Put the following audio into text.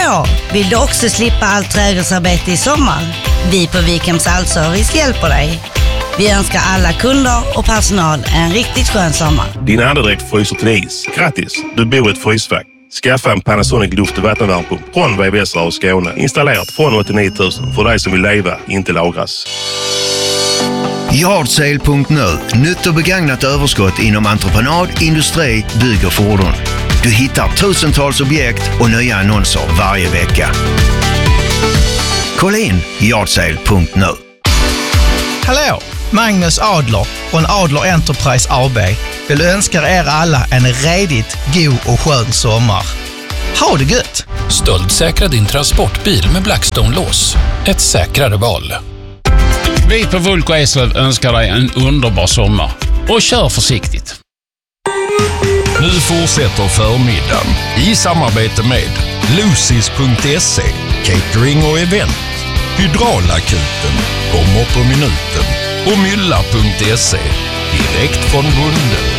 Hallå, vill du också slippa allt trädgårdsarbete i sommar? Vi på Wikhems Allservice hjälper dig. Vi önskar alla kunder och personal en riktigt skön sommar. Din andedräkt fryser till is. Grattis, du bor i ett frysfack. Skaffa en Panasonic luft- och vattenvärmepump från VVS och Skåne. Installerat från 89 000 för dig som vill leva, inte lagras. Yardsale.nu. Nytt och begagnat överskott inom entreprenad, industri, bygg och fordon. Du hittar tusentals objekt och nya annonser varje vecka. Kolla in Yardsale.nu. Hallå! Magnus Adler från Adler Enterprise AB vill önska er alla en redigt god och skön sommar. Ha det gött! Stöldsäkra din transportbil med Blackstone-lås. Ett säkrare val. Vi på Vulko Eslöv önskar dig en underbar sommar. Och kör försiktigt. Nu fortsätter förmiddagen i samarbete med Lucis.se, catering och event, Hydraulakuten, kommer på minuten och Mylla.se, direkt från bonden.